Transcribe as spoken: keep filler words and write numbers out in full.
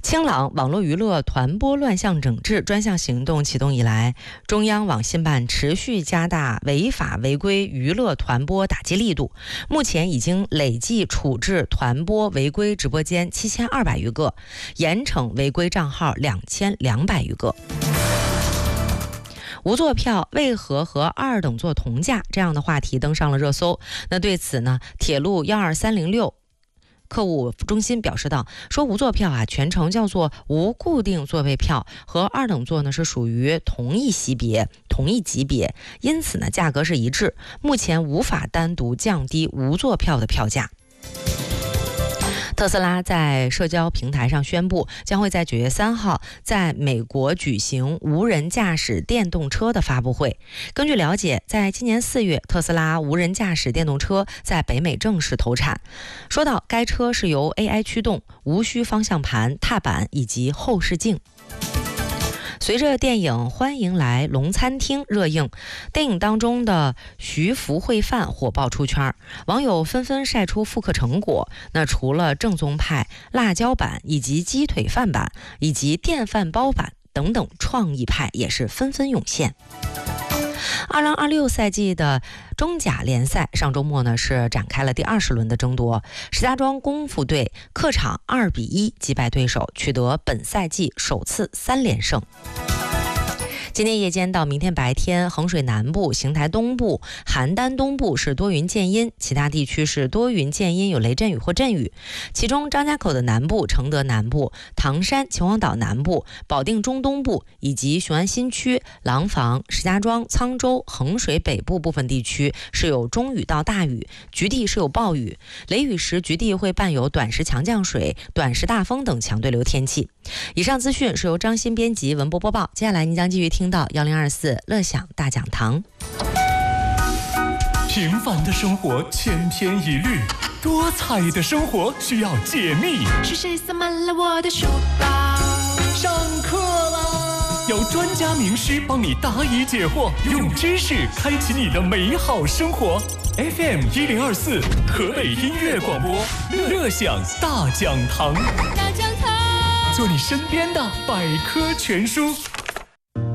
清朗网络娱乐团播乱象整治专项行动启动以来，中央网信办持续加大违法违规娱乐团播打击力度，目前已经累计处置团播违规直播间七千二百余个，严惩违规账号两千两百余个。无座票为何和二等座同价？这样的话题登上了热搜。那对此呢，铁路一二三零六客务中心表示道，说无座票啊，全程叫做无固定座位票，和二等座呢是属于同一级别、同一级别，因此呢价格是一致，目前无法单独降低无座票的票价。特斯拉在社交平台上宣布，将会在九月三号在美国举行无人驾驶电动车的发布会。根据了解，在今年四月，特斯拉无人驾驶电动车在北美正式投产。说到该车是由 A I 驱动，无需方向盘、踏板以及后视镜。随着电影《欢迎来龙餐厅》热映，电影当中的徐福会饭火爆出圈，网友纷纷晒出复刻成果。那除了正宗派、辣椒版以及鸡腿饭版以及电饭煲版等等创意派也是纷纷涌现。二零二六赛季的中甲联赛上周末呢是展开了第二十轮的争夺，石家庄功夫队客场二比一击败对手，取得本赛季首次三连胜。今天夜间到明天白天，衡水南部、邢台东部、邯郸东部是多云见阴，其他地区是多云见阴，有雷阵雨或阵雨。其中张家口的南部、承德南部、唐山、秦皇岛南部、保定中东部以及雄安新区、廊坊、石家庄、沧州、衡水北部部分地区是有中雨到大雨，局地是有暴雨，雷雨时局地会伴有短时强降水、短时大风等强对流天气。以上资讯是由张鑫编辑，文播播报。接下来您将继续听到幺零二四乐享大讲堂。 平凡的生活千篇一律，多彩的生活需要解密。 是谁塞满了我的书包？ 上课啦！有专家名师帮你答疑解惑，用知识开启你的美好生活。F M 一零二四，河北音乐广播，乐享大讲堂。 大讲堂， 做你身边的百科全书。